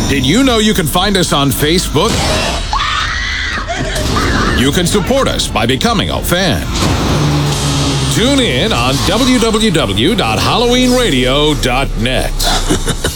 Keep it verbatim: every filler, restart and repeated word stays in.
Did you know you can find us on Facebook? You can support us by becoming a fan. Tune in on w w w dot halloween radio dot net.